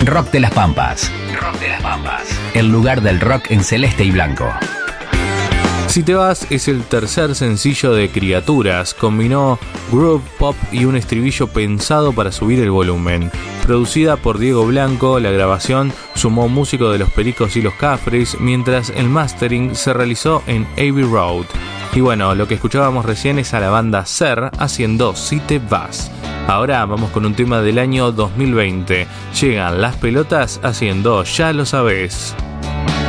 Rock de las Pampas. Rock de las Pampas. El lugar del rock en celeste y blanco. Si te vas es el tercer sencillo de Criaturas. Combinó groove pop y un estribillo pensado para subir el volumen. Producida por Diego Blanco, la grabación sumó músicos de Los Pericos y Los Cafres, mientras el mastering se realizó en Abbey Road. Y bueno, lo que escuchábamos recién es a la banda Ser haciendo Si te vas. Ahora vamos con un tema del año 2020. Llegan Las Pelotas haciendo Ya lo sabés.